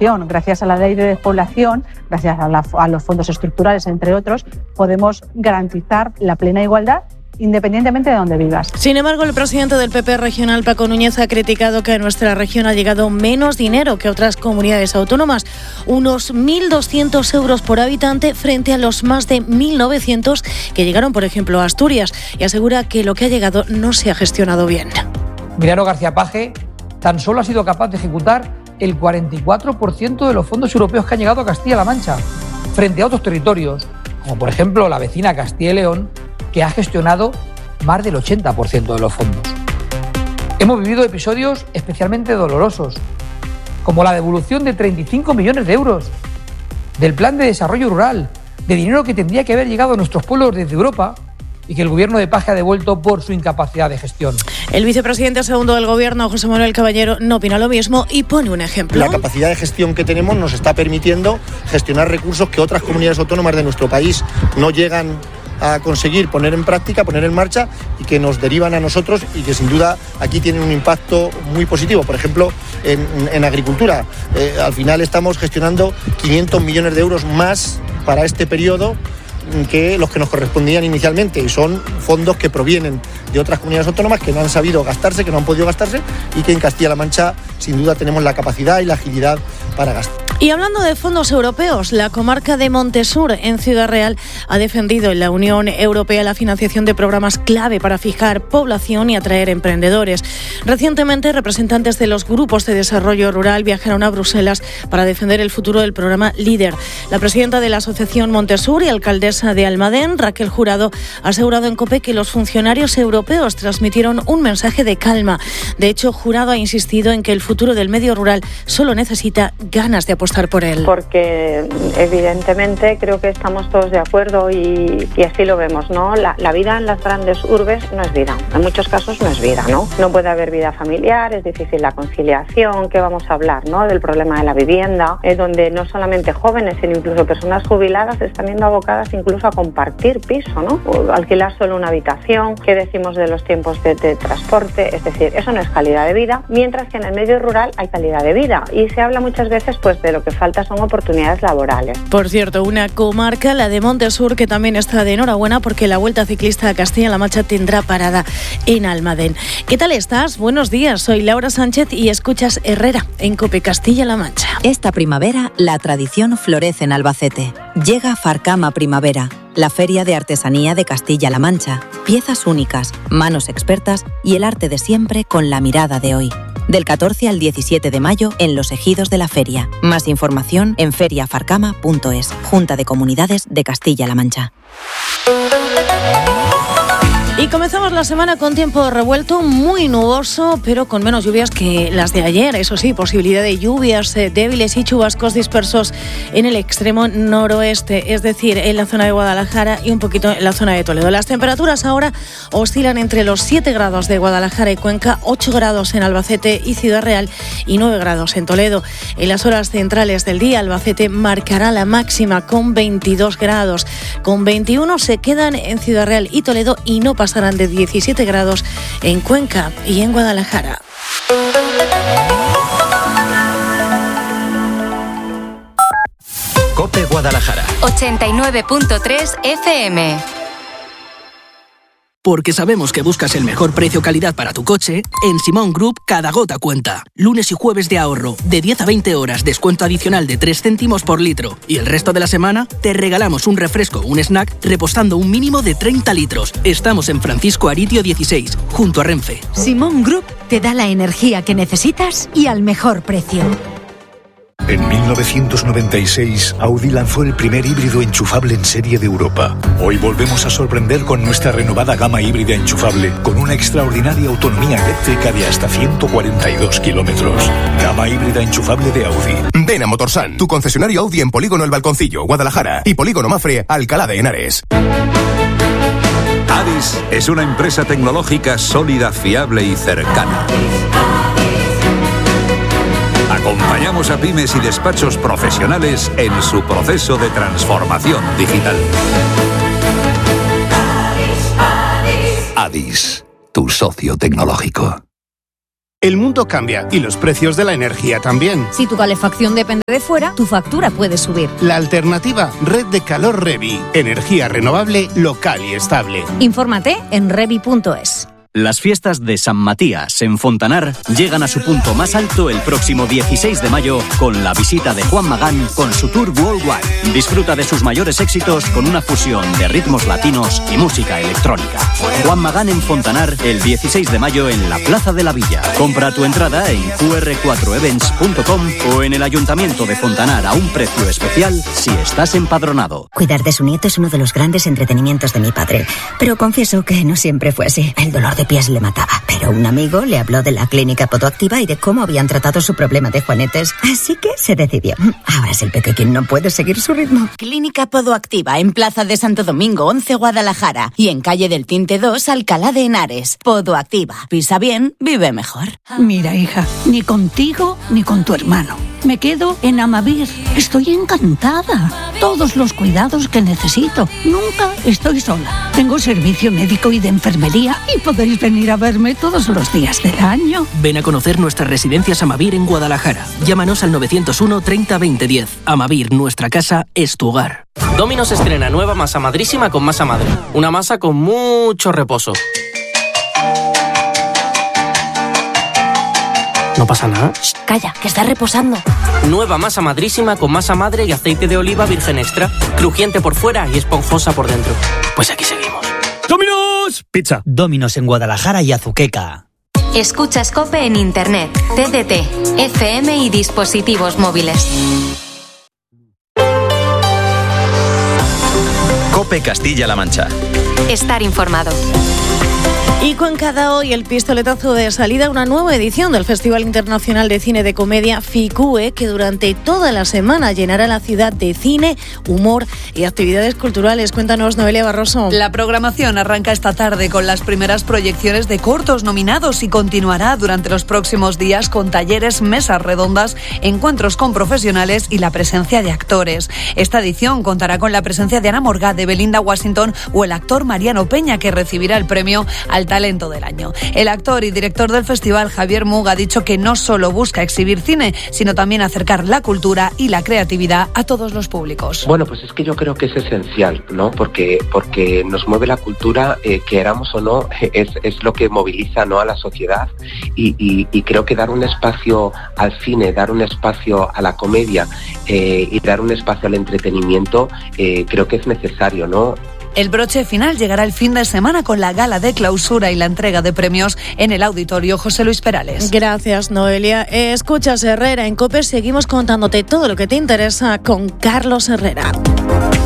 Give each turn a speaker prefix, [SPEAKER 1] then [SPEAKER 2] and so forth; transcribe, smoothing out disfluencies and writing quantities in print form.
[SPEAKER 1] despoblación. Gracias a la ley de despoblación, gracias a los fondos estructurales, entre otros, podemos garantizar la plena igualdad independientemente de dónde vivas.
[SPEAKER 2] Sin embargo, el presidente del PP regional, Paco Núñez, ha criticado que a nuestra región ha llegado menos dinero que otras comunidades autónomas, unos 1.200 euros por habitante frente a los más de 1.900 que llegaron, por ejemplo, a Asturias, y asegura que lo que ha llegado no se ha gestionado bien.
[SPEAKER 3] Emiliano García Paje tan solo ha sido capaz de ejecutar el 44% de los fondos europeos que han llegado a Castilla-La Mancha, frente a otros territorios, como por ejemplo la vecina Castilla y León, que ha gestionado más del 80% de los fondos. Hemos vivido episodios especialmente dolorosos, como la devolución de 35 millones de euros del Plan de Desarrollo Rural, de dinero que tendría que haber llegado a nuestros pueblos desde Europa y que el gobierno de Paje ha devuelto por su incapacidad de gestión.
[SPEAKER 2] El vicepresidente segundo del gobierno, José Manuel Caballero, no opina lo mismo y pone un ejemplo.
[SPEAKER 4] La capacidad de gestión que tenemos nos está permitiendo gestionar recursos que otras comunidades autónomas de nuestro país no llegan a conseguir poner en práctica, poner en marcha, y que nos derivan a nosotros y que sin duda aquí tienen un impacto muy positivo. Por ejemplo, en agricultura, al final estamos gestionando 500 millones de euros más para este periodo que los que nos correspondían inicialmente, y son fondos que provienen de otras comunidades autónomas que no han sabido gastarse, que no han podido gastarse, y que en Castilla-La Mancha sin duda tenemos la capacidad y la agilidad para gastar.
[SPEAKER 2] Y hablando de fondos europeos, la comarca de Montesur, en Ciudad Real, ha defendido en la Unión Europea la financiación de programas clave para fijar población y atraer emprendedores. Recientemente, representantes de los grupos de desarrollo rural viajaron a Bruselas para defender el futuro del programa LEADER. La presidenta de la Asociación Montesur y alcaldesa de Almadén, Raquel Jurado, ha asegurado en COPE que los funcionarios europeos transmitieron un mensaje de calma. De hecho, Jurado ha insistido en que el futuro del medio rural solo necesita ganas de apostar por él.
[SPEAKER 5] Porque evidentemente creo que estamos todos de acuerdo y así lo vemos, ¿no? La vida en las grandes urbes no es vida, en muchos casos no es vida, ¿no? No puede haber vida familiar, es difícil la conciliación, ¿qué vamos a hablar, no? Del problema de la vivienda, donde no solamente jóvenes, sino incluso personas jubiladas están viendo abocadas incluso a compartir piso, ¿no? O alquilar solo una habitación, ¿qué decimos de los tiempos de transporte? Es decir, eso no es calidad de vida, mientras que en el medio rural hay calidad de vida, y se habla muchas veces pues de lo que falta son oportunidades laborales.
[SPEAKER 2] Por cierto, una comarca, la de Montesur, que también está de enhorabuena porque la Vuelta Ciclista a Castilla-La Mancha tendrá parada en Almadén. ¿Qué tal estás? Buenos días, soy Laura Sánchez y escuchas Herrera en COPE Castilla-La Mancha.
[SPEAKER 6] Esta primavera la tradición florece en Albacete. Llega Farcama Primavera, la feria de artesanía de Castilla-La Mancha. Piezas únicas, manos expertas y el arte de siempre con la mirada de hoy. Del 14 al 17 de mayo en los ejidos de la feria. Más información en feriafarcama.es. Junta de Comunidades de Castilla-La Mancha.
[SPEAKER 2] Y comenzamos la semana con tiempo revuelto, muy nuboso, pero con menos lluvias que las de ayer. Eso sí, posibilidad de lluvias débiles y chubascos dispersos en el extremo noroeste, es decir, en la zona de Guadalajara y un poquito en la zona de Toledo. Las temperaturas ahora oscilan entre los 7 grados de Guadalajara y Cuenca, 8 grados en Albacete y Ciudad Real y 9 grados en Toledo. En las horas centrales del día, Albacete marcará la máxima con 22 grados. Con 21 se quedan en Ciudad Real y Toledo y no pasarán de 17 grados en Cuenca y en Guadalajara.
[SPEAKER 7] COPE Guadalajara
[SPEAKER 8] 89.3 FM.
[SPEAKER 9] Porque sabemos que buscas el mejor precio-calidad para tu coche, en Simón Group cada gota cuenta. Lunes y jueves de ahorro, de 10 a 20 horas, descuento adicional de 3 céntimos por litro. Y el resto de la semana, te regalamos un refresco o un snack repostando un mínimo de 30 litros. Estamos en Francisco Aridio 16, junto a Renfe.
[SPEAKER 10] Simón Group te da la energía que necesitas y al mejor precio.
[SPEAKER 11] En 1996, Audi lanzó el primer híbrido enchufable en serie de Europa. Hoy volvemos a sorprender con nuestra renovada gama híbrida enchufable, con una extraordinaria autonomía eléctrica de hasta 142 kilómetros. Gama híbrida enchufable de Audi.
[SPEAKER 12] Ven a Motorsan, tu concesionario Audi en Polígono El Balconcillo, Guadalajara, y Polígono Mafre, Alcalá de Henares.
[SPEAKER 7] Adis es una empresa tecnológica sólida, fiable y cercana. Acompañamos a pymes y despachos profesionales en su proceso de transformación digital. Adis, tu socio tecnológico.
[SPEAKER 13] El mundo cambia y los precios de la energía también.
[SPEAKER 14] Si tu calefacción depende de fuera, tu factura puede subir.
[SPEAKER 13] La alternativa, Red de Calor Revi. Energía renovable, local y estable.
[SPEAKER 14] Infórmate en revi.es.
[SPEAKER 15] Las fiestas de San Matías en Fontanar llegan a su punto más alto el próximo 16 de mayo con la visita de Juan Magán con su tour Worldwide. Disfruta de sus mayores éxitos con una fusión de ritmos latinos y música electrónica. Juan Magán en Fontanar el 16 de mayo en la Plaza de la Villa. Compra tu entrada en qr4events.com o en el Ayuntamiento de Fontanar a un precio especial si estás empadronado.
[SPEAKER 16] Cuidar de su nieto es uno de los grandes entretenimientos de mi padre, pero confieso que no siempre fue así. El dolor de pies le mataba, pero un amigo le habló de la clínica Podoactiva y de cómo habían tratado su problema de juanetes, así que se decidió. Ahora es el peque quien no puede seguir su ritmo.
[SPEAKER 17] Clínica Podoactiva en Plaza de Santo Domingo 11 Guadalajara y en calle del Tinte 2 Alcalá de Henares. Podoactiva. Pisa bien, vive mejor.
[SPEAKER 18] Mira, hija, ni contigo ni con tu hermano. Me quedo en Amavir. Estoy encantada. Todos los cuidados que necesito. Nunca estoy sola. Tengo servicio médico y de enfermería y podéis venir a verme todos los días del año.
[SPEAKER 9] Ven a conocer nuestras residencias Amavir en Guadalajara. Llámanos al 901 30 20 10. Amavir, nuestra casa es tu hogar.
[SPEAKER 19] Domino's estrena nueva masa madrísima con masa madre. Una masa con mucho reposo. ¿No pasa nada?
[SPEAKER 17] Shh, calla, que está reposando.
[SPEAKER 19] Nueva masa madrísima con masa madre y aceite de oliva virgen extra. Crujiente por fuera y esponjosa por dentro. Pues aquí seguimos.
[SPEAKER 20] ¡Domino's! Pizza. Domino's en Guadalajara y Azuqueca.
[SPEAKER 8] Escuchas COPE en Internet, TDT, FM y dispositivos móviles.
[SPEAKER 21] COPE Castilla-La Mancha.
[SPEAKER 8] Estar informado.
[SPEAKER 2] Y Cuenca da hoy el pistoletazo de salida a una nueva edición del Festival Internacional de Cine de Comedia FICUE, que durante toda la semana llenará la ciudad de cine, humor y actividades culturales. Cuéntanos, Noelia Barroso.
[SPEAKER 22] La programación arranca esta tarde con las primeras proyecciones de cortos nominados y continuará durante los próximos días con talleres, mesas redondas, encuentros con profesionales y la presencia de actores. Esta edición contará con la presencia de Ana Morgade, Belinda Washington o el actor Mariano Peña, que recibirá el premio al talento del año. El actor y director del festival, Javier Mug, ha dicho que no solo busca exhibir cine, sino también acercar la cultura y la creatividad a todos los públicos.
[SPEAKER 23] Bueno, pues es que yo creo que es esencial, ¿no? Porque nos mueve la cultura, queramos o no, es lo que moviliza, ¿no?, a la sociedad y creo que dar un espacio al cine, dar un espacio a la comedia y dar un espacio al entretenimiento, creo que es necesario, ¿no?
[SPEAKER 22] El broche final llegará el fin de semana con la gala de clausura y la entrega de premios en el Auditorio José Luis Perales.
[SPEAKER 2] Gracias, Noelia. Escuchas Herrera en COPE. Seguimos contándote todo lo que te interesa con Carlos Herrera.